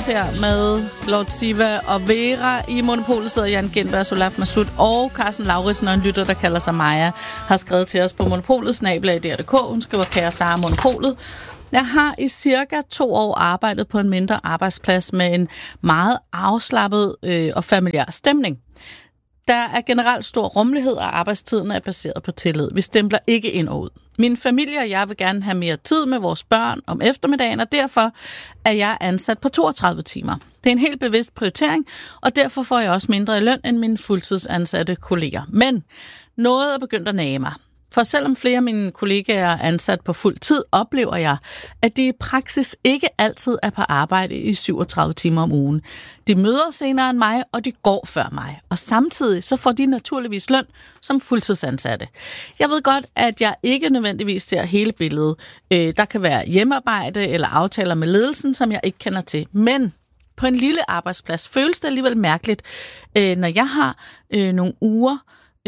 her med Lord Siva og Vera. I Monopolet sidder Jan Gindberg, Solaf Masud og Carsten Lauritsen, og en lytter, der kalder sig Maja, har skrevet til os på monopolet@dr.dk. Hun skriver, kære Sara Monopolet. Jeg har i cirka 2 år arbejdet på en mindre arbejdsplads med en meget afslappet og familiær stemning. Der er generelt stor rummelighed, og arbejdstiden er baseret på tillid. Vi stempler ikke ind og ud. Min familie og jeg vil gerne have mere tid med vores børn om eftermiddagen, og derfor er jeg ansat på 32 timer. Det er en helt bevidst prioritering, og derfor får jeg også mindre i løn end mine fuldtidsansatte kolleger. Men noget er begyndt at nage mig. For selvom flere af mine kollegaer er ansat på fuld tid, oplever jeg, at de i praksis ikke altid er på arbejde i 37 timer om ugen. De møder senere end mig, og de går før mig. Og samtidig så får de naturligvis løn som fuldtidsansatte. Jeg ved godt, at jeg ikke nødvendigvis ser hele billedet. Der kan være hjemmearbejde eller aftaler med ledelsen, som jeg ikke kender til. Men på en lille arbejdsplads føles det alligevel mærkeligt, når jeg har nogle uger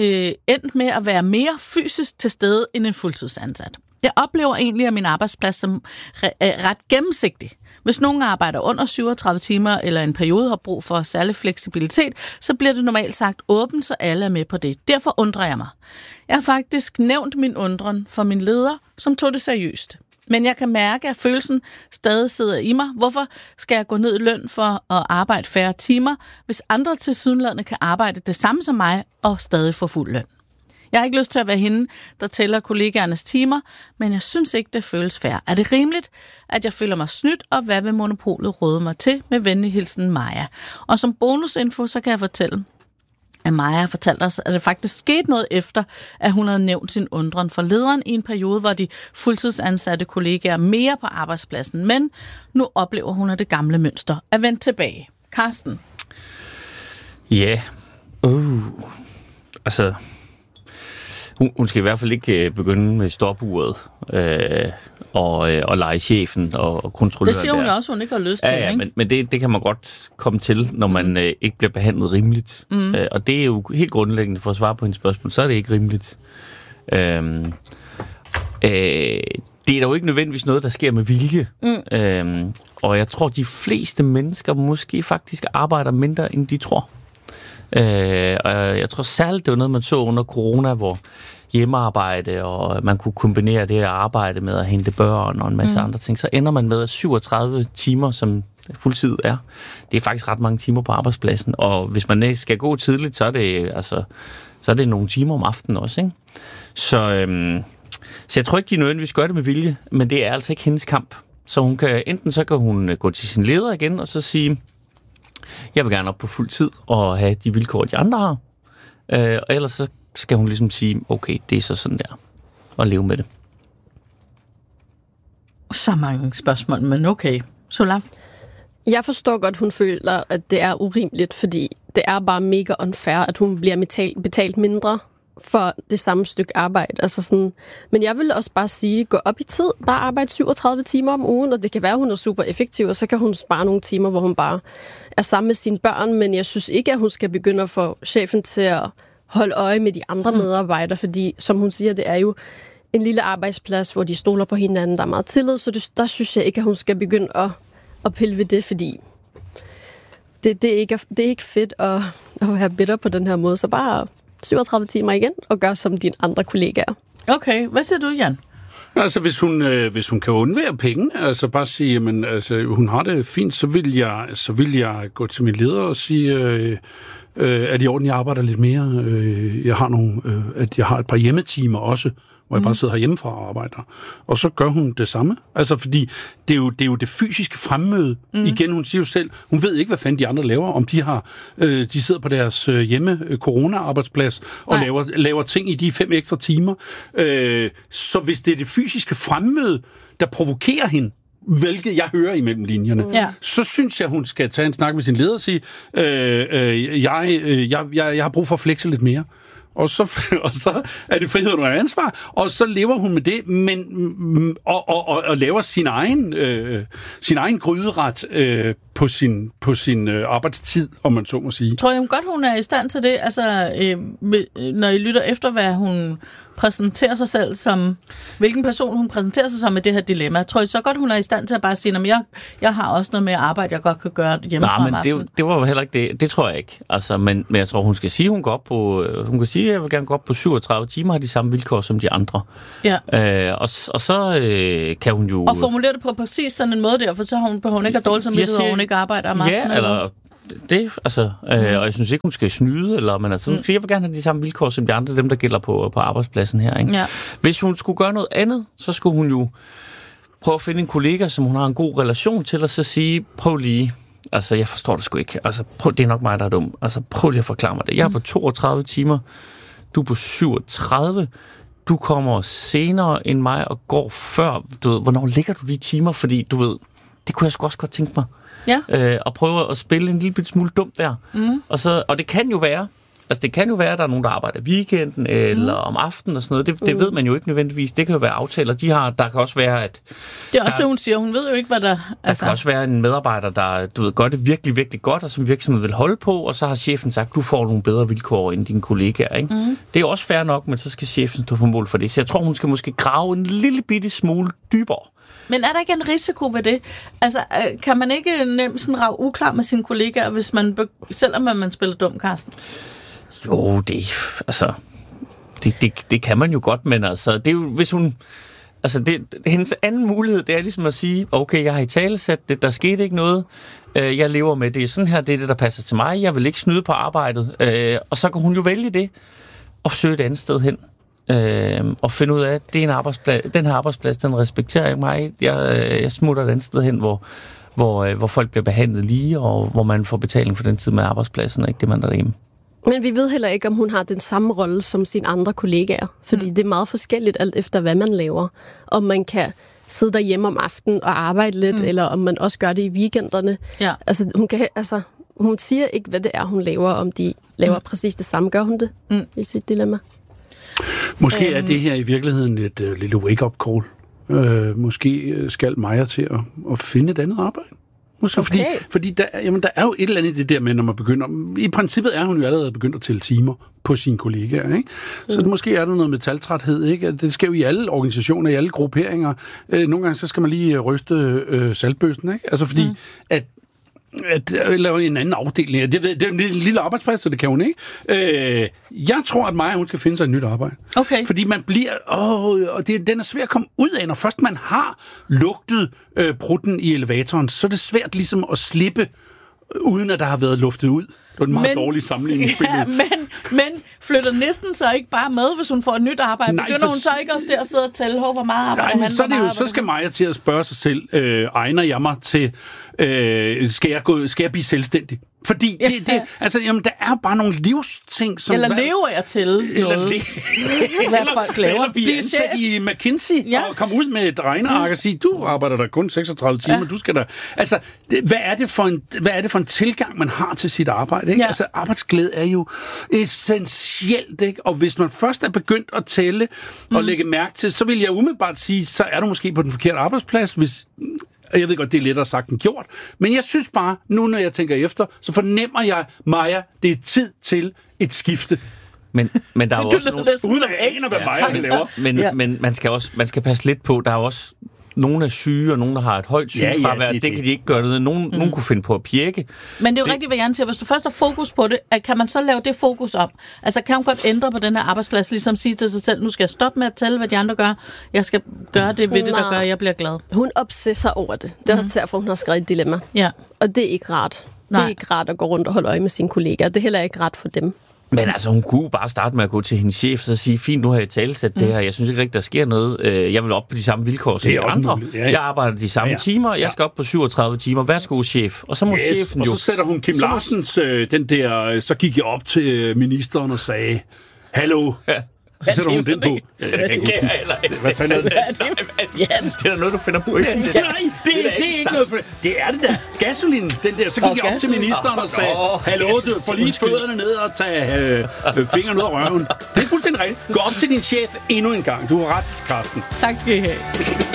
endt med at være mere fysisk til stede end en fuldtidsansat. Jeg oplever egentlig, at min arbejdsplads som ret gennemsigtig. Hvis nogen arbejder under 37 timer eller en periode har brug for særlig fleksibilitet, så bliver det normalt sagt åbent, så alle er med på det. Derfor undrer jeg mig. Jeg har faktisk nævnt min undren for min leder, som tog det seriøst. Men jeg kan mærke, at følelsen stadig sidder i mig. Hvorfor skal jeg gå ned i løn for at arbejde færre timer, hvis andre tilsyneladende kan arbejde det samme som mig og stadig få fuld løn? Jeg har ikke lyst til at være hende, der tæller kollegaernes timer, men jeg synes ikke, det føles fair. Er det rimeligt, at jeg føler mig snydt, og hvad vil Monopolet råde mig til? Med venlig hilsen, Maja. Og som bonusinfo, så kan jeg fortælle, at Maja har fortalt os, at det faktisk skete noget efter, at hun havde nævnt sin undren for lederen i en periode, hvor de fuldtidsansatte kollegaer mere på arbejdspladsen. Men nu oplever hun, at det gamle mønster er vendt tilbage. Carsten? Ja. Altså, hun skal i hvert fald ikke begynde med stopuret og lege chefen og kontrollere. Det siger hun også, hun ikke har lyst til. Ja, men det kan man godt komme til, når man ikke bliver behandlet rimeligt. Og det er jo helt grundlæggende for at svare på hendes spørgsmål, så er det ikke rimeligt. Det er da jo ikke nødvendigvis noget, der sker med vilje. Og jeg tror, de fleste mennesker måske faktisk arbejder mindre, end de tror. Og jeg tror særligt, det var noget, man så under corona, hvor hjemmearbejde, og man kunne kombinere det at arbejde med at hente børn og en masse andre ting, så ender man med 37 timer, som fuldtid er. Det er faktisk ret mange timer på arbejdspladsen, og hvis man ikke skal gå tidligt, så er det nogle timer om aftenen også, ikke? Så jeg tror ikke, de nødvendigvis gør det med vilje, men det er altså ikke hendes kamp. Så hun kan enten gå til sin leder igen og så sige, jeg vil gerne op på fuld tid og have de vilkår, de andre har. Og ellers så skal hun ligesom sige, okay, det er så sådan der, og leve med det. Så mange spørgsmål, men okay. Solaf? Jeg forstår godt, hun føler, at det er urimeligt, fordi det er bare mega unfair, at hun bliver betalt mindre for det samme stykke arbejde. Altså sådan. Men jeg vil også bare sige, gå op i tid, bare arbejde 37 timer om ugen, og det kan være, at hun er super effektiv, og så kan hun spare nogle timer, hvor hun bare er sammen med sine børn, men jeg synes ikke, at hun skal begynde at få chefen til at holde øje med de andre medarbejdere, fordi, som hun siger, det er jo en lille arbejdsplads, hvor de stoler på hinanden, der er meget tillid, så der synes jeg ikke, at hun skal begynde at pille ved det, fordi det er ikke fedt at være bitter på den her måde, så bare 37 timer igen, og gør som dine andre kollegaer. Okay, hvad siger du, Jan? Altså, hvis hun kan undvære penge, altså bare sige, men altså, hun har det fint, så vil jeg gå til min leder og sige, er det i orden, jeg arbejder lidt mere? Jeg har et par hjemmetimer også, hvor jeg bare sidder herhjemmefra og arbejder. Og så gør hun det samme. Altså, fordi det er jo det fysiske fremmøde. Igen, hun siger jo selv, hun ved ikke, hvad fanden de andre laver, om de sidder på deres hjemme corona-arbejdsplads og laver ting i de 5 ekstra timer. Så hvis det er det fysiske fremmøde, der provokerer hende, hvilket jeg hører imellem linjerne, så synes jeg, hun skal tage en snak med sin leder og sige, jeg har brug for at flexe lidt mere. Og så er det frihed under ansvar, og så lever hun med det, men og laver sin egen gryderet på sin arbejdstid, om man så må sige. Tror jeg godt, hun er i stand til det? Altså, når I lytter efter, hvad hun præsenterer sig selv som, hvilken person hun præsenterer sig som med det her dilemma, tror jeg så godt, hun er i stand til at bare sige, at jeg har også noget med arbejde, jeg godt kan gøre hjemmefra om aftenen? Det var jo heller ikke det. Det tror jeg ikke. Altså, men jeg tror, hun skal sige, hun kan sige, at jeg vil gerne gå op på 37 timer, har de samme vilkår som de andre. Ja. Og så kan hun jo... Og formulere det på præcis sådan en måde der, for så har hun ikke har dårligt samvittighed, og hun ikke arbejder om aftenen. Ja, eller... Det, altså, og jeg synes ikke, hun skal snyde, eller, men altså, jeg vil gerne have de samme vilkår som de andre, dem der gælder på arbejdspladsen her. Ikke? Ja. Hvis hun skulle gøre noget andet, så skulle hun jo prøve at finde en kollega, som hun har en god relation til, og så sige, prøv lige, altså jeg forstår det sgu ikke, altså det er nok mig, der er dum, altså prøv lige at forklare mig det. Jeg er på 32 timer, du er på 37, du kommer senere end mig og går før, du ved, hvornår ligger du de timer, fordi du ved, det kunne jeg sgu også godt tænke mig. Ja. Og prøve at spille en lille smule dumt der. Og det kan jo være, at der er nogen, der arbejder weekenden eller om aftenen og sådan noget. Det ved man jo ikke nødvendigvis. Det kan jo være aftaler, de har. Der kan også være, at... Det er også det, hun siger. Hun ved jo ikke, hvad der... Der kan også være en medarbejder, der gør det virkelig, virkelig godt, og som virksomheden vil holde på, og så har chefen sagt, du får nogle bedre vilkår end dine kollegaer. Ikke? Det er også fair nok, men så skal chefen stå på mål for det. Så jeg tror, hun skal måske grave en lille bitte smule dybere. Men er der ikke en risiko ved det? Altså, kan man ikke nemt sådan rage uklar med sine kollegaer, hvis selvom man spiller dum, Carsten? Jo, det kan man jo godt, men altså, det er jo, hvis hun... Altså, hendes anden mulighed, det er ligesom at sige, okay, jeg har i talesat det, der skete ikke noget, jeg lever med det sådan her, det er det, der passer til mig, jeg vil ikke snyde på arbejdet, og så kan hun jo vælge det, og søge et andet sted hen. Og finde ud af, at det er en arbejdsplads, den her arbejdsplads, den respekterer ikke mig. Jeg smutter et andet sted hen, hvor folk bliver behandlet lige, og hvor man får betaling for den tid med arbejdspladsen, og ikke det, man der derhjemme. Men vi ved heller ikke, om hun har den samme rolle som sine andre kollegaer, fordi det er meget forskelligt alt efter, hvad man laver. Om man kan sidde derhjemme om aftenen og arbejde lidt, eller om man også gør det i weekenderne. Ja. Altså, hun siger ikke, hvad det er, hun laver, om de laver præcis det samme. Gør hun det i sit dilemma? Måske er det her i virkeligheden et lille wake-up call. Måske skal Maja til at finde et andet arbejde. Måske, okay. Fordi der er jo et eller andet i det der med, når man begynder... I princippet er hun jo allerede begyndt at tælle timer på sine kollegaer, ikke? Så måske er der noget med taltræthed, ikke? Det sker jo i alle organisationer, i alle grupperinger. Nogle gange så skal man lige ryste saltbøssen, ikke? Altså fordi, at lave en anden afdeling. Det er en lille arbejdsplads, så det kan hun ikke. Jeg tror, at Maja, hun skal finde sig et nyt arbejde. Okay. Fordi man bliver... og den er svær at komme ud af, når først man har lugtet prutten i elevatoren, så er det svært ligesom at slippe, uden at der har været luftet ud. Det var en meget dårlig sammenligningsbillede. Ja, men flytter næsten så ikke bare med, hvis hun får et nyt arbejde? Nej, begynder hun så ikke også der at sidde og tælle, hvor meget arbejde han har? Så skal Maja til at spørge sig selv, egner jeg mig til, skal jeg blive selvstændig? Fordi der er bare nogle livsting, som... Eller lever jeg til noget? Hvad folk laver? Eller blive ansat i McKinsey og komme ud med et regneark og sige, du arbejder der kun 36 timer, du skal der... Altså, hvad er det for en tilgang, man har til sit arbejde? Ikke? Ja. Altså, arbejdsglæde er jo essentielt, ikke? Og hvis man først er begyndt at tælle og lægge mærke til, så vil jeg umiddelbart sige, så er du måske på den forkerte arbejdsplads, hvis... Jeg ved godt, det er lettere sagt end gjort, men jeg synes bare, nu når jeg tænker efter, så fornemmer jeg, Maja, det er tid til et skifte. Men der er jo også nogle... Uden at aner, hvad Maja laver. Men man skal passe lidt på, der er også... Nogle er syge, og nogle, der har et højt sygefravær. Det kan de ikke gøre noget. Nogen kunne finde på at pjekke. Men det er jo rigtigt, hvad Jan siger. Hvis du først har fokus på det, kan man så lave det fokus om? Altså, kan hun godt ændre på den her arbejdsplads, ligesom sige til sig selv, nu skal jeg stoppe med at tælle, hvad de andre gør. Jeg skal gøre det ved det, der gør, at jeg bliver glad. Hun obsesser over det. Det er også derfor, hun har skrevet et dilemma. Ja. Og det er ikke rart. Det er ikke rart at gå rundt og holde øje med sine kollegaer. Det er heller ikke rart for dem. Men altså, hun kunne bare starte med at gå til hendes chef og sige, fint, nu har jeg talesat det her. Jeg synes ikke rigtig, der sker noget. Jeg vil op på de samme vilkår som de andre. Jeg arbejder de samme timer. Jeg skal op på 37 timer. Værsgo, chef. Og så må chefen jo... Og så sætter hun Kim Larsens, den der... Så gik jeg op til ministeren og sagde, hallo... Så sætter hun den på. Hvad fanden er det? Det er da noget, du finder på. Nej, det er ikke noget for det. Det er det der. Gasolin, den der. Så gik jeg op til ministeren og sagde, hallo, du får lige fødderne ned og tage fingrene ud af røven. Det er fuldstændig rigtigt. Gå op til din chef endnu en gang. Du har ret, Carsten. Tak skal I have.